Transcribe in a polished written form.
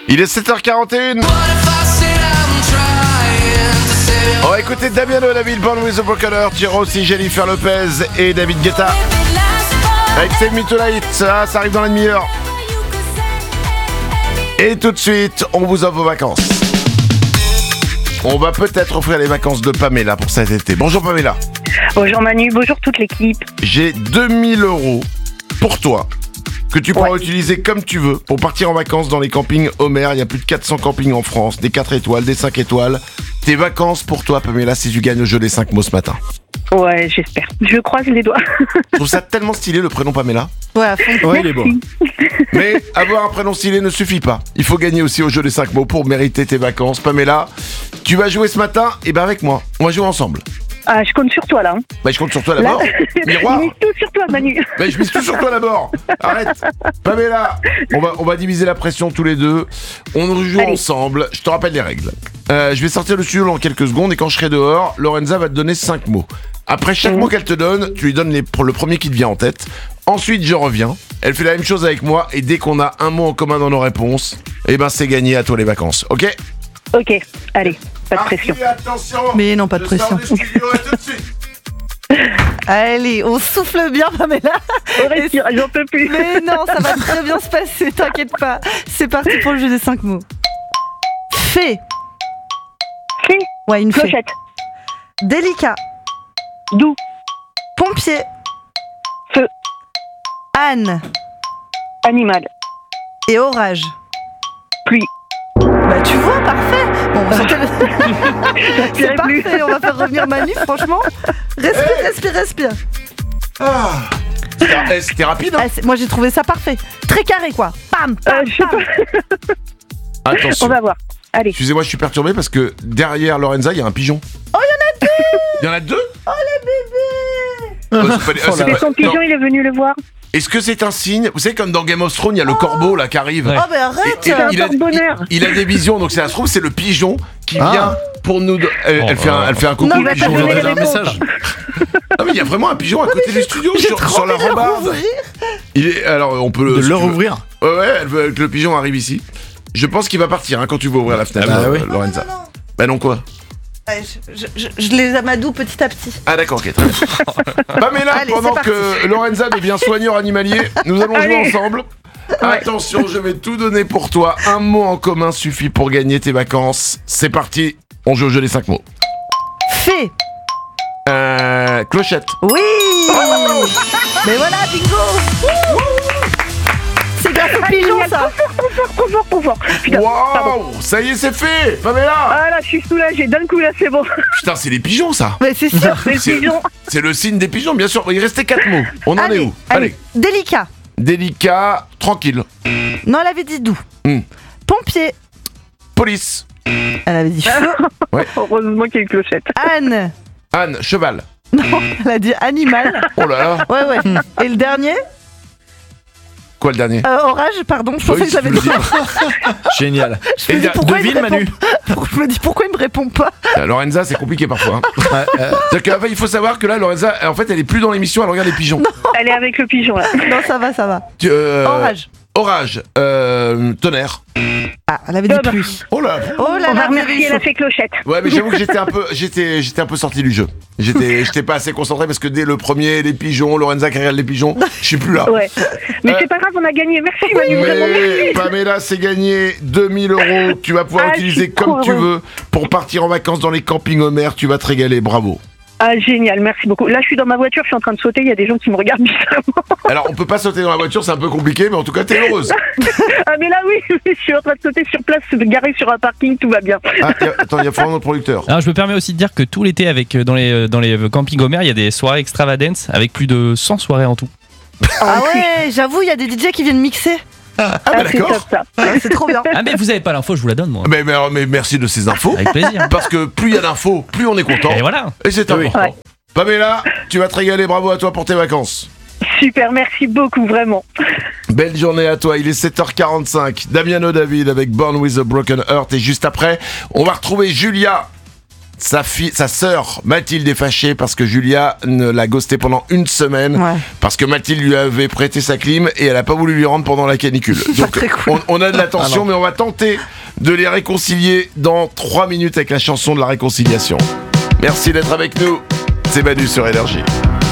Il est 7h41. On va écouter Damiano David, Born with a Broken Heart. Il y aura aussi Jennifer Lopez et David Guetta avec Save Me Tonight. Ça arrive dans la demi-heure. Et tout de suite, on vous offre vos vacances. On va peut-être offrir les vacances de Pamela pour cet été. Bonjour Pamela. Bonjour Manu, bonjour toute l'équipe. J'ai 2000 € pour toi que tu pourras utiliser comme tu veux pour partir en vacances dans les campings Homer. Il y a plus de 400 campings en France, des 4 étoiles, des 5 étoiles. Tes vacances pour toi Pamela si tu gagnes le jeu des 5 mots ce matin. Ouais, j'espère. Je croise les doigts. Je trouve ça tellement stylé le prénom Pamela. Ouais, à fond. Ouais, il est beau. Mais avoir un prénom stylé ne suffit pas. Il faut gagner aussi au jeu des 5 mots pour mériter tes vacances. Pamela, tu vas jouer ce matin et avec moi. On va jouer ensemble. Ah, je compte sur toi là. Je compte sur toi d'abord. Miroir. Je mise tout sur toi Manu. Je mise tout sur toi d'abord. Arrête. Pamela, on va diviser la pression tous les deux. On joue ensemble. Je te rappelle les règles. Je vais sortir le studio dans quelques secondes et quand je serai dehors, Lorenza va te donner 5 mots. Après chaque mot qu'elle te donne, tu lui donnes le premier qui te vient en tête. Ensuite, je reviens. Elle fait la même chose avec moi et dès qu'on a un mot en commun dans nos réponses, c'est gagné, à toi les vacances. Ok ? Ok, allez, pas de pression. Attention. Mais non, pas de pression. Studio, tout de suite. Allez, on souffle bien, Pamela. On respire, j'en peux plus. Mais non, ça va très bien se passer, t'inquiète pas. C'est parti pour le jeu des 5 mots. Fée. Fée. Ouais, une fée. Clochette. Délicat. Doux. Pompier. Feu. Âne. Animal. Et orage. Pluie. Bah tu vois, parfait. Bon, c'est plus. parfait, on va faire revenir Manu, franchement. Respire. Ah. C'était rapide, hein. Moi j'ai trouvé ça parfait. Très carré quoi. Pam, pam, Je sais pam. pas. Attention. On va voir. Allez. Excusez-moi, je suis perturbé parce que derrière Lorenza, il y a un pigeon. Oh, il y en a 2. Il y en a 2 ? Oh les bébés. Mais son pigeon, il est venu le voir. Est-ce que c'est un signe ? Vous savez, comme dans Game of Thrones, il y a le corbeau là qui arrive. Oh mais arrête. Et un porte-bonheur. il a des visions, donc ça se trouve, c'est le pigeon qui vient pour nous. Elle fait un coucou. Non, au il va pigeon. te donner les un réponses. message. Ah mais il y a vraiment un pigeon à côté du studio sur la rambarde. Alors on peut le rouvrir. Ouais, elle veut que le pigeon arrive ici. Je pense qu'il va partir quand tu vas ouvrir la fenêtre, Lorenza. Non. Bah non quoi ? Je les amadou petit à petit. Ah d'accord, ok, très bien. Pamela, Allez, pendant c'est que Lorenza devient soigneur animalier, nous allons jouer ensemble. Attention, je vais tout donner pour toi. Un mot en commun suffit pour gagner tes vacances. C'est parti, on joue au jeu des 5 mots. Fée. Clochette. Oui. Mais voilà, bingo. C'est grâce au pigeon ça. Trop fort. Putain, pardon. Waouh, ça y est, c'est fait, Pamela. Ah là, je suis soulagée. D'un coup là, c'est bon. Putain, c'est les pigeons ça. Mais c'est sûr. Les pigeons. C'est le signe des pigeons, bien sûr. Il restait 4 mots. On en est où ? Allez. Délicat. Délicat, tranquille. Non, elle avait dit doux. Pompier. Police. Elle avait dit feu. Heureusement qu'il y a une clochette. Âne. Âne, cheval. Non, elle a dit animal. Oh là là. Ouais. Et le dernier Quoi le dernier ? Orage, pardon. Je pensais que j'avais dit. Génial. Je me dis pourquoi il me Manu. Je me dis pourquoi il me répond pas. Lorenza, c'est compliqué parfois. C'est-à-dire qu'il faut savoir que là, Lorenza, en fait, elle est plus dans l'émission, elle regarde les pigeons. Elle est avec le pigeon là. Non, ça va. Orage. Tonnerre. Ah, elle avait dit pluie. Oh là. Oh là On va là, remercier, elle a fait clochette. Ouais, mais j'avoue que j'étais un peu sorti du jeu. J'étais pas assez concentré parce que dès le premier, les pigeons, Lorenza qui regarde les pigeons, je suis plus là. Ouais. Mais c'est pas grave, on a gagné. Merci Manu, vraiment Mais merci. Pamela, c'est gagné 2000 € que tu vas pouvoir utiliser je suis comme trop tu heureuse. veux pour partir en vacances dans les campings Homer. Tu vas te régaler, bravo. Ah génial, merci beaucoup. Là, je suis dans ma voiture, je suis en train de sauter. Il y a des gens qui me regardent bizarrement. Alors, on peut pas sauter dans la voiture, c'est un peu compliqué, mais en tout cas, t'es heureuse. Ah mais là oui, je suis en train de sauter sur place, garé sur un parking, tout va bien. Attends, il y a Florent, notre producteur. Alors, je me permets aussi de dire que tout l'été, dans les campings Homer, il y a des soirées extravagance avec plus de 100 soirées en tout. Ah ouais, j'avoue, il y a des DJ qui viennent mixer. Ah, bah c'est d'accord. top ça. C'est trop bien. Ah, mais vous avez pas l'info, je vous la donne, moi. Mais merci de ces infos. Avec plaisir. Parce que plus il y a d'infos, plus on est content. Et voilà. Et c'est important. Ouais. Pamela, tu vas te régaler, bravo à toi pour tes vacances. Super, merci beaucoup, vraiment. Belle journée à toi, il est 7h45. Damiano David avec Born with a Broken Heart. Et juste après, on va retrouver Julia sa sœur Mathilde est fâchée parce que Julia ne l'a ghosté pendant une semaine. Ouais. Parce que Mathilde lui avait prêté sa clim et elle a pas voulu lui rendre pendant la canicule. Donc très cool. on a de la tension, mais on va tenter de les réconcilier dans 3 minutes avec la chanson de la réconciliation. Merci d'être avec nous. C'est Manu sur Énergie.